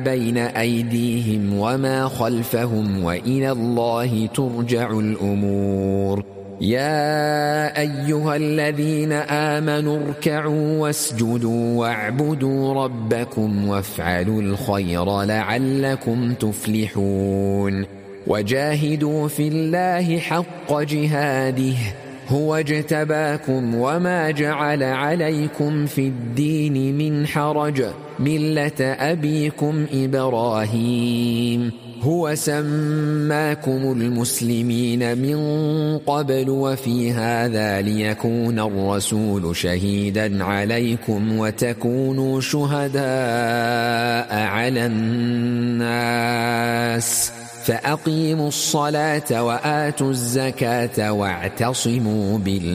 بين أيديهم وما خلفهم وإلى الله ترجع الأمور. يا أيها الذين آمنوا اركعوا واسجدوا واعبدوا ربكم وافعلوا الخير لعلكم تفلحون. وجاهدوا في الله حق جهاده هو اجتباكم وما جعل عليكم في الدين من حرج ملة أبيكم إبراهيم هو سماكم المسلمين من قبل وفي هذا ليكون الرسول شهيدا عليكم وتكونوا شهداء على الناس فأقيموا الصلاة وآتوا الزكاة واعتصموا بالله